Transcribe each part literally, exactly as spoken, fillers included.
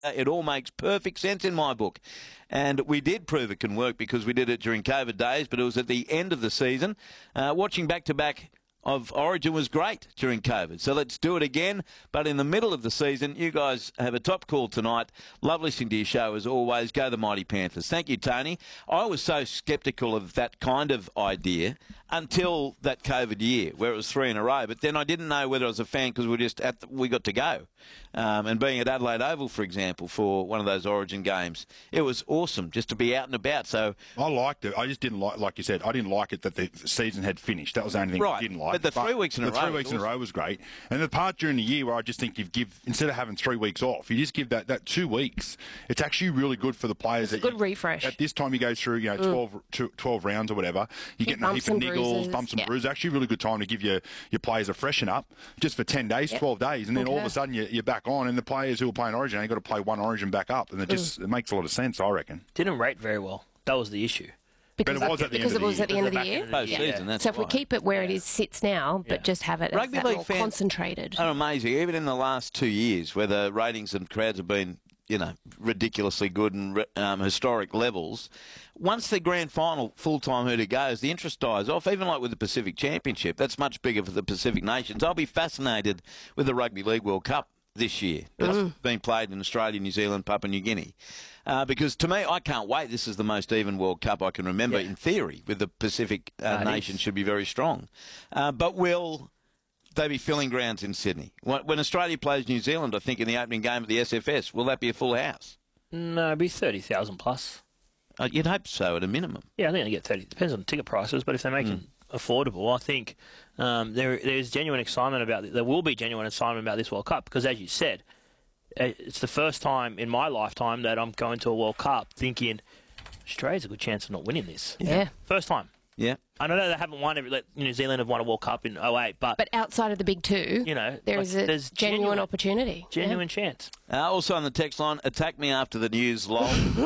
It all makes perfect sense in my book. And we did prove it can work because we did it during COVID days, but it was at the end of the season. Uh, watching back-to-back of Origin was great during COVID. So let's do it again. But in the middle of the season, you guys have a top call tonight. Love listening to your show as always. Go the Mighty Panthers. Thank you, Tony. I was so sceptical of that kind of idea until that COVID year where it was three in a row. But then I didn't know whether I was a fan because we just at the, we got to go. Um, and being at Adelaide Oval, for example, for one of those Origin games, it was awesome just to be out and about. So I liked it. I just didn't like, like you said, I didn't like it that the season had finished. That was the only thing right. I didn't like. But the three weeks in a row, the three weeks in a row was great. And the part during the year where I just think you give instead of having three weeks off, you just give that, that two weeks. It's actually really good for the players. It's a good you, refresh. At this time, you go through, you know, twelve, mm. twelve rounds or whatever. You get a heap of niggles, bruises. bumps and yeah. bruises. Actually, a really good time to give your your players a freshen up just for ten days, yep. twelve days, and then okay. all of a sudden you're, you're back on. And the players who are playing Origin, you've got to play one Origin back up, and it just mm. it makes a lot of sense, I reckon. Didn't rate very well. That was the issue. Because, but it was at the because end it was of at the end of the year. Post season, that's so if we right. keep it where yeah. it is sits now, but yeah. just have it Rugby as League more fans concentrated. Are amazing. Even in the last two years, where the ratings and crowds have been, you know, ridiculously good and um, historic levels. Once the grand final full-time hooter goes, the interest dies off. Even like with the Pacific Championship, that's much bigger for the Pacific nations. I'll be fascinated with the Rugby League World Cup this year. That's mm. been played in Australia, New Zealand, Papua New Guinea. Uh, because to me, I can't wait. This is the most even World Cup I can remember yeah. in theory, with the Pacific uh, nations should be very strong. Uh, but will they be filling grounds in Sydney? When Australia plays New Zealand, I think, in the opening game of the S F S, will that be a full house? No, it'd be thirty thousand plus. Uh, you'd hope so, at a minimum. Yeah, I think they get thirty. Depends on the ticket prices, but if they make mm. it affordable, I think um, there there's genuine excitement about it. There will be genuine excitement about this World Cup because, as you said, it's the first time in my lifetime that I'm going to a World Cup thinking Australia's a good chance of not winning this. Yeah. First time. Yeah. I know they haven't won every, like, New Zealand have won a World Cup in oh eight, but... But outside of the big two, you know, there like, is a there's genuine, genuine opportunity. Genuine yeah. chance. Uh, also on the text line, attack me after the news, lol.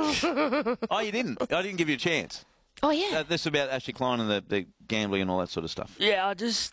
Oh, you didn't? I didn't give you a chance. Oh, yeah. Uh, this is about Ashley Klein and the, the gambling and all that sort of stuff. Yeah, I just...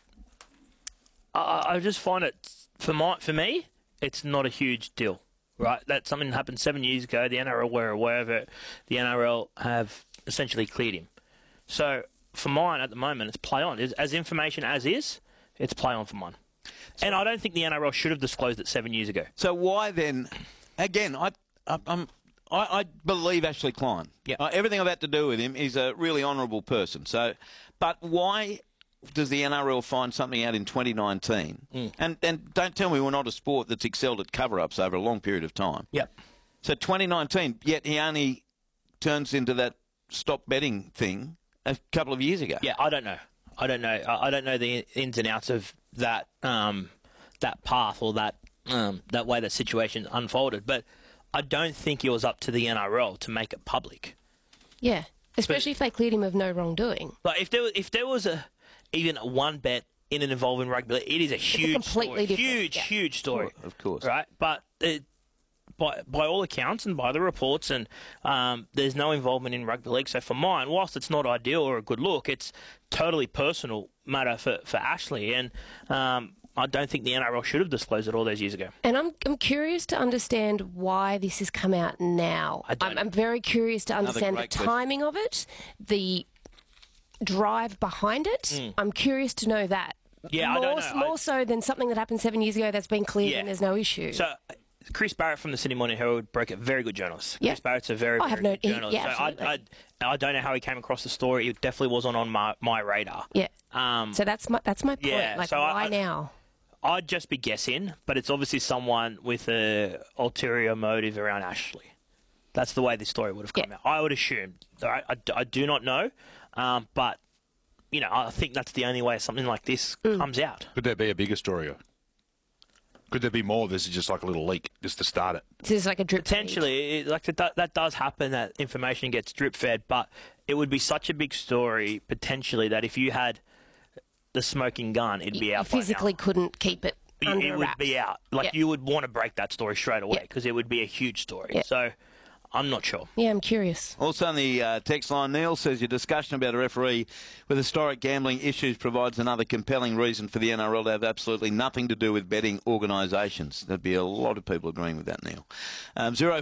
I, I just find it... For my for me, it's not a huge deal. Right, that's something that happened seven years ago. The N R L were aware of it. The N R L have essentially cleared him. So for mine at the moment, it's play on. As information as is, it's play on for mine. So, and I don't think the N R L should have disclosed it seven years ago. So why then? Again, I, I, I'm, I, I believe Ashley Klein. Yeah. Uh, everything I've had to do with him, he's a really honourable person. So, but why does the N R L find something out in twenty nineteen? Mm. And and don't tell me we're not a sport that's excelled at cover-ups over a long period of time. Yep. So twenty nineteen, yet he only turns into that stop betting thing a couple of years ago. Yeah, I don't know. I don't know. I don't know the ins and outs of that um, that path or that um, that way that situation unfolded. But I don't think it was up to the N R L to make it public. Yeah, especially but, if they cleared him of no wrongdoing. But if there was, if there was a even one bet in an involving rugby, it is a huge, a completely story. different, huge, yeah. huge story. Of course, right? But it, by by all accounts and by the reports, and um, there's no involvement in rugby league. So for mine, whilst it's not ideal or a good look, it's totally personal matter for for Ashley, and um, I don't think the N R L should have disclosed it all those years ago. And I'm I'm curious to understand why this has come out now. I don't I'm, know. I'm very curious to understand the timing question. of it, the drive behind it. Mm. I'm curious to know that. Yeah, more, I don't know. More I... so than something that happened seven years ago that's been cleared yeah. and there's no issue. So Chris Barrett from the Sydney Morning Herald broke it. Very good journalist. Yep. Chris Barrett's a very, I very have no, good journalist. He, yeah, so I, I, I don't know how he came across the story. It definitely wasn't on my, my radar. Yeah. Um, so that's my that's my point. Yeah, like, so why I, now? I'd just be guessing, but it's obviously someone with a ulterior motive around Ashley. That's the way this story would have come yeah. out. I would assume. I, I, I do not know, um, but you know, I think that's the only way something like this mm. comes out. Could there be a bigger story? Could there be more? This is just like a little leak, just to start it. This is like a drip Potentially, it, like that, that does happen, that information gets drip fed, but it would be such a big story, potentially, that if you had the smoking gun, it'd be you out physically by now. couldn't keep it under It would wraps. be out. Like, yeah. you would want to break that story straight away yeah. because it would be a huge story. Yeah. So I'm not sure. Yeah, I'm curious. Also on the uh, text line, Neil says your discussion about a referee with historic gambling issues provides another compelling reason for the N R L to have absolutely nothing to do with betting organisations. There'd be a lot of people agreeing with that, Neil. Um, zero